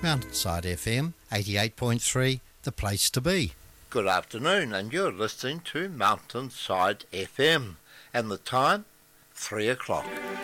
Mountainside FM 88.3, the place to be. Good afternoon, and you're listening to Mountainside FM, and the time, 3 o'clock.